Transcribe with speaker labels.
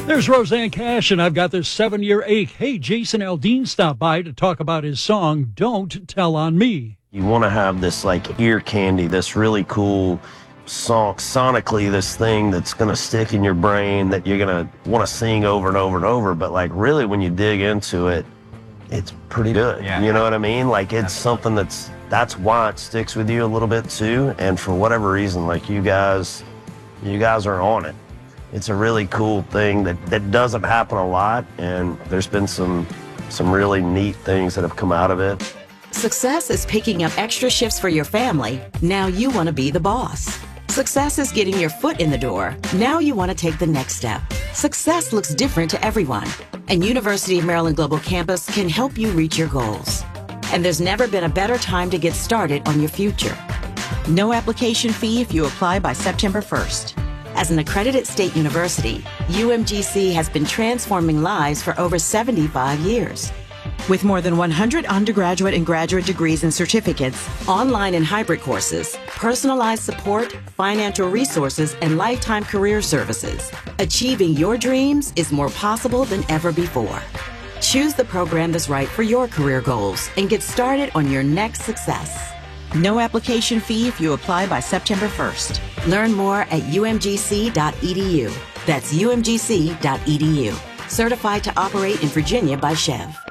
Speaker 1: There's Roseanne Cash, and I've got this 7-year ache. Hey, Jason Aldean stopped by to talk about his song, Don't Tell on Me.
Speaker 2: You want to have this like ear candy, this really cool song, sonically, this thing that's going to stick in your brain that you're going to want to sing over and over and over. But like really when you dig into it, it's pretty good.
Speaker 3: Yeah.
Speaker 2: You know what I mean? Like it's something that's why it sticks with you a little bit too. And for whatever reason, like you guys are on it. It's a really cool thing that doesn't happen a lot. And there's been some really neat things that have come out of it.
Speaker 4: Success is picking up extra shifts for your family. Now you want to be the boss. Success is getting your foot in the door. Now you want to take the next step. Success looks different to everyone, and University of Maryland Global Campus can help you reach your goals. And there's never been a better time to get started on your future. No application fee if you apply by September 1st. As an accredited state university, UMGC has been transforming lives for over 75 years. With more than 100 undergraduate and graduate degrees and certificates, online and hybrid courses, personalized support, financial resources, and lifetime career services, achieving your dreams is more possible than ever before. Choose the program that's right for your career goals and get started on your next success. No application fee if you apply by September 1st. Learn more at umgc.edu. That's umgc.edu. Certified to operate in Virginia by Chev.